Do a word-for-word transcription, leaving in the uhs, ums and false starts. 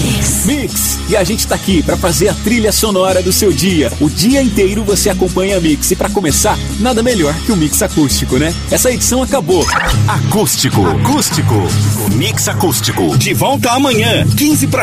Mix. Mix. E a gente tá aqui pra fazer a trilha sonora do seu dia. O dia inteiro você acompanha a Mix. E pra começar, nada melhor que o Mix Acústico, né? Essa edição acabou. Acústico. Acústico. Mix Acústico. De volta amanhã, quinze para